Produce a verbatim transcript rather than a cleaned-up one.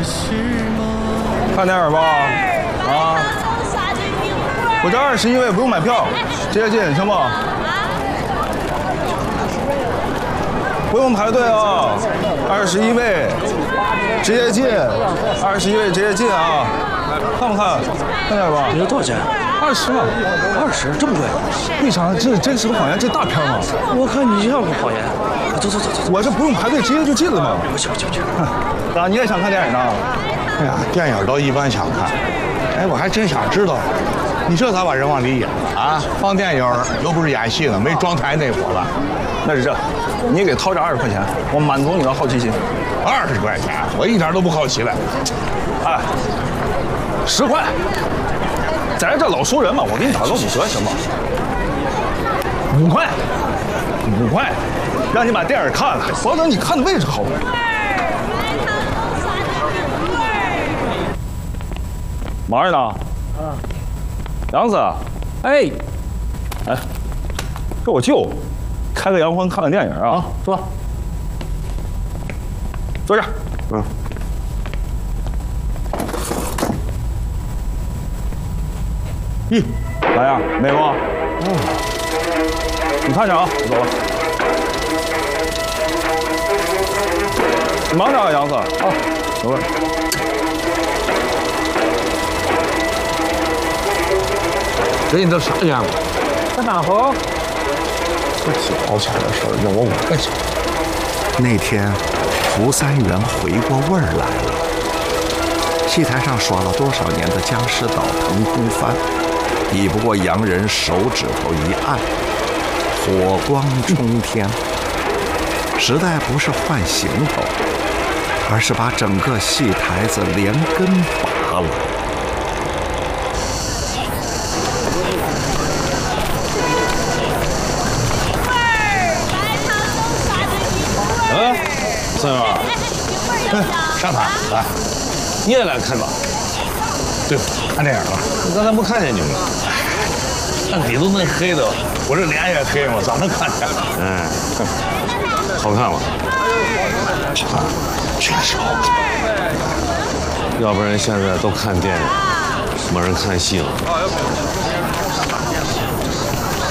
看电影吧，啊！我这二十一位不用买票，直接进行吗？不用排队啊，二十一位直接进，二十一位直接进啊！看不看？看点吧。 你这多少钱？ 二十嘛。 二十，这么贵？ 为啥？这真实的谎言，这大片嘛。 我看你像个谎言。走走走走， 我这不用排队，直接就进了嘛。 不去不去不去。 啊，你也想看电影呢？ 哎呀，电影都一般想看。哎，我还真想知道，你这咋把人往里演啊？放电影又不是演戏呢，没装台那伙了。 那是这，你给掏这二十块钱，我满足你的好奇心。 二十块钱，我一点都不好奇了。 哎，十块，咱这老熟人嘛，我给你打个五折行吗？五块，五块，让你把电影看了，保证你看的位置好。忙着呢。啊。杨子， 哎， 哎，给我舅开个洋荤，看看电影啊！ 好，坐。 坐这儿。嗯。咦，咋样？美不？嗯。你看着啊，我走了。你忙着啊，杨子。啊，走吧。 人家都啥样了？ 在哪喝？ 这几毛钱的事儿，要我五块钱。 那天，胡三元回过味儿来了。戏台上耍了多少年的僵尸倒腾空翻，比不过洋人手指头一按，火光冲天。时代不是换行头，而是把整个戏台子连根拔了。 嗯，三元，哎，上台来， 你也来看吧。 对，看电影了。 我刚才不看见你们。 那里头那黑的，我这脸也黑嘛，咋能看见？ 哎，好看吗？ 好看，确实好看。 要不然现在都看电影，什么人看戏了？